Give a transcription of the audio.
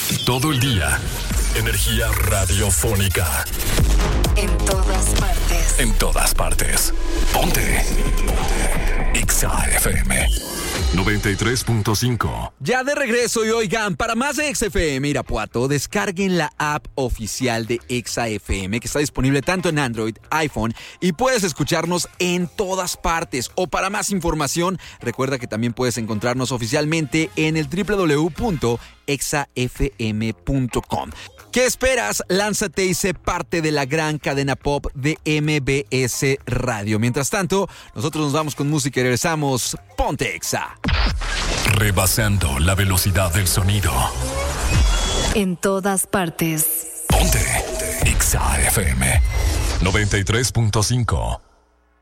Todo el día. Energía radiofónica. En todas partes. En todas partes. Ponte. Exa FM 93.5. Ya de regreso y oigan, para más de Exa FM Irapuato, descarguen la app oficial de Exa FM que está disponible tanto en Android, iPhone y puedes escucharnos en todas partes. O para más información, recuerda que también puedes encontrarnos oficialmente en el www.exafm.com. ¿Qué esperas? Lánzate y sé parte de la gran cadena pop de MBS Radio. Mientras tanto, nosotros nos vamos con música y regresamos. Ponte Exa. Rebasando la velocidad del sonido. En todas partes. Ponte Exa FM 93.5.